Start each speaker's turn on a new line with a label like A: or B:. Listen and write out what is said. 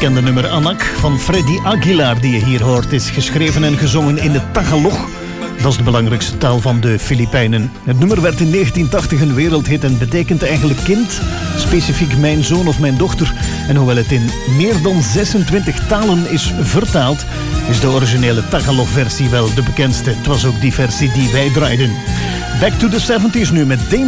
A: bekende nummer Anak van Freddy Aguilar die je hier hoort is geschreven en gezongen in het Tagalog. Dat is de belangrijkste taal van de Filipijnen. Het nummer werd in 1980 een wereldhit en betekent eigenlijk kind, specifiek mijn zoon of mijn dochter. En hoewel het in meer dan 26 talen is vertaald, is de originele Tagalog-versie wel de bekendste. Het was ook die versie die wij draaiden. Back to the 70s nu met Dame